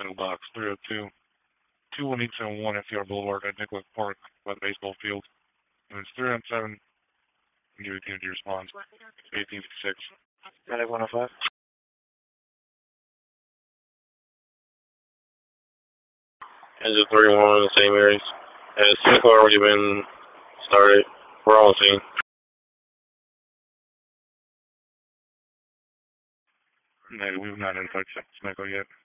middle box, 302. 21871 FDR Boulevard at Nicollet Park by the baseball field. And it's 317. Give it to your response. 1856. 9105. Engine 31 in the same areas. Has Smith already been started? We're on scene. No, we've not identified Smith yet.